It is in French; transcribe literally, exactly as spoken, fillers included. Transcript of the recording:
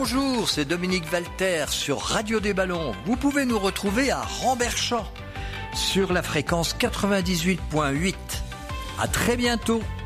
Bonjour, c'est Dominique Walter sur Radio des Ballons. Vous pouvez nous retrouver à Ramberchamps sur la fréquence quatre-vingt-dix-huit virgule huit. À très bientôt.